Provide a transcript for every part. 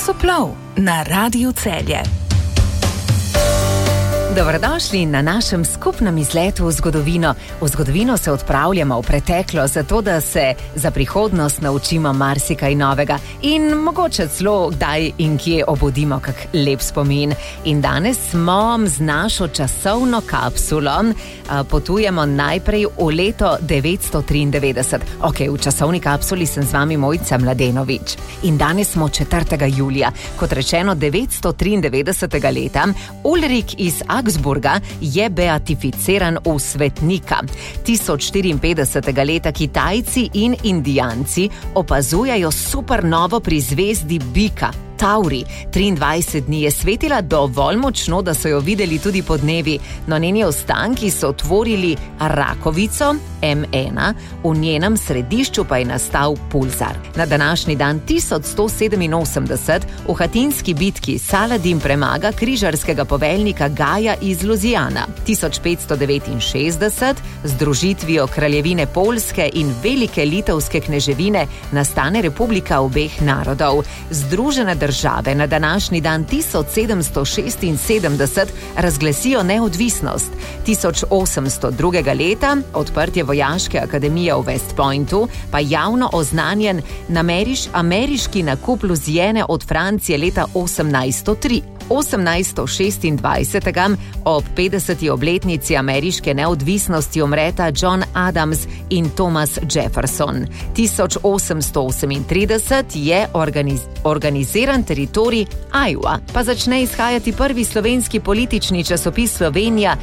Časoplov na Radiu Celje. Dobrodošli na našem skupnem izletu v zgodovino. V zgodovino se odpravljamo v preteklost, zato da se za prihodnost naučimo marsikaj novega in mogoče celo kdaj in kje obudimo kak lep spomin. In danes smo z našo časovno kapsulo potujemo najprej v leto 993. V časovni kapsuli sem z vami Mojca Mladenovič. In danes smo 4. julija. Kot rečeno, 993. leta Ulrik iz Augsburga je beatificiran v svetnika. 1054. leta Kitajci in Indijanci opazujejo supernovo pri zvezdi Bika, Tauri. 23 dni je svetila dovolj močno, da so jo videli tudi podnevi, no njeni ostanki so tvorili rakovico M1, v njenem središču pa je nastal pulzar. Na današnji dan 1187 v Hatinski bitki Saladin premaga križarskega poveljnika Gaja iz Luzijana. 1569 z združitvijo kraljevine Poljske in velike litovske kneževine nastane republika obeh narodov. Združene države na današnji dan 1776 razglasijo neodvisnost. 1802. leta odprtje vojaške akademije v West Pointu, pa javno oznanjen ameriški nakup Luzijene od Francije leta 1803. 1826. ob 50. obletnici ameriške neodvisnosti umreta John Adams in Thomas Jefferson. 1838 je organiziran teritorij Iowa, pa začne izhajati prvi slovenski politični časopis Slovenija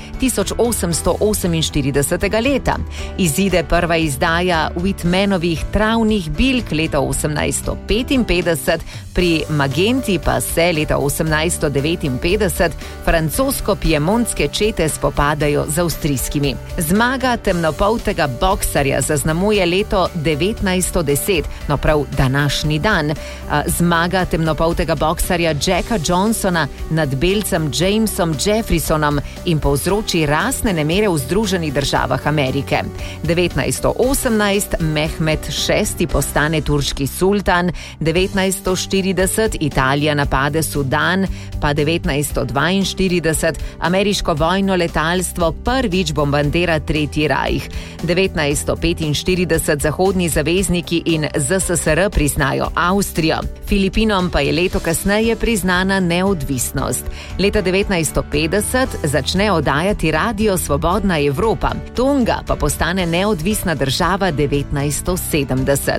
1848. leta. Izide prva izdaja Whitmanovih travnih bilk leta 1855, pri Magenti pa se leta 1859 francosko-piemontske čete spopadajo z avstrijskimi. Zmaga temnopoltega boksarja zaznamuje leto 1910, no prav današnji dan. Zmaga temnopoltega boksarja Jacka Johnsona nad belcem Jamesom Jeffersonom in povzroči rasne nemire v Združenih državah Amerike. 1918 Mehmed VI postane turški sultan, 1940 Italija napade Sudan, pa 1942 ameriško vojno letalstvo prvič bombardira Tretji rajh. 1945 zahodni zavezniki in ZSSR priznajo Avstrijo. Filipinom pa je leto kasneje priznana neodvisnost. Leta 1950 začne oddajati Radio Svobodna Evropa. Tonga pa postane neodvisna država 1970.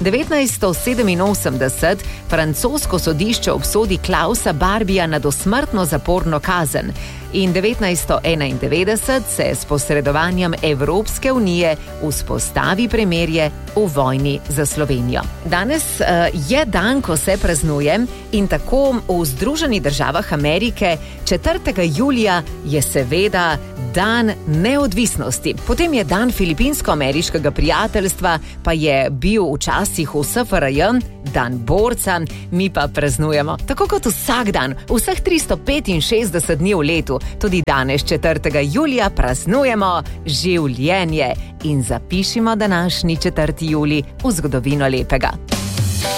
1987 francosko sodišče obsodi Klausa Barbija na dosmrtno zaporno kazen. In 1991 se s posredovanjem Evropske unije vzpostavi premirje v vojni za Slovenijo. Danes je dan, ko se praznuje, in tako v Združenih državah Amerike 4. julija je seveda dan neodvisnosti. Potem je dan filipinsko-ameriškega prijateljstva, pa je bil včasih v SFRJ dan borca, mi pa praznujemo. Tako kot vsak dan, vseh 365 dni v letu, tudi danes 4. julija praznujemo življenje in zapišimo današnji 4. julij v zgodovino lepega.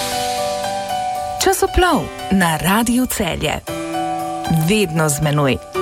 Časoplov na Radiu Celje. Vedno z menoj.